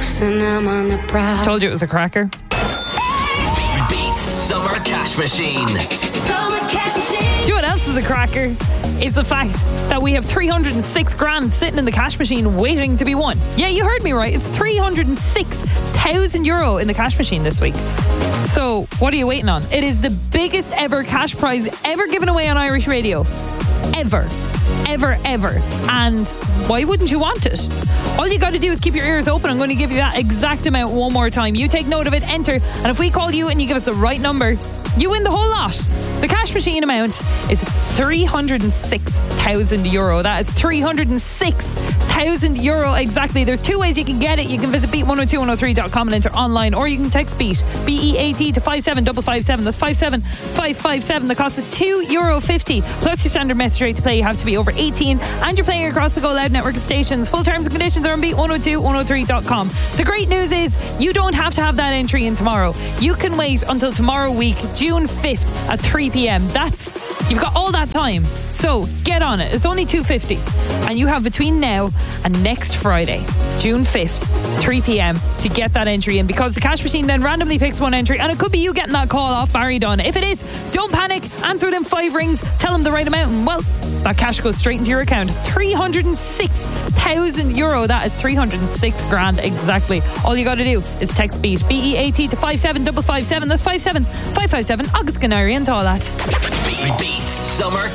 close and I'm on the prowl. Told you it was a cracker. Beat Summer Cash Machine. Summer Cash Machine. Do you know what else is a cracker? Is the fact that we have 306 grand sitting in the cash machine waiting to be won. Yeah, you heard me right. It's 306,000 euro in the cash machine this week. So, what are you waiting on? It is the biggest ever cash prize ever given away on Irish radio. Ever. And why wouldn't you want it? All you got to do is keep your ears open. I'm going to give you that exact amount one more time. You take note of it, enter, and if we call you and you give us the right number, you win the whole lot. The cash machine amount is 306,000 euro. That is 306,000 euro exactly. There's two ways you can get it. You can visit beat102103.com and enter online, or you can text BEAT, BEAT, to 57557. That's 57557. The cost is €2.50 plus your standard message rate to play. You have to be over 18 and you're playing across the Go Loud network of stations. Full terms and conditions are on beat102103.com. The great news is you don't have to have that entry in tomorrow. You can wait until tomorrow week, June 5th at 3 p.m. You've got all that time. So get on it. It's only $2.50. And you have between now and next Friday, June 5th, 3 p.m. to get that entry in, because the cash machine then randomly picks one entry and it could be you getting that call off Barry Dunn. If it is, don't panic. Answer them 5 rings. Tell them the right amount. And well, that cash goes straight into your account. 306,000 euro. That is 306 grand exactly. All you got to do is text BEAT, BEAT, to 57557. That's 57557. Agus Canary and all that. Beat Summer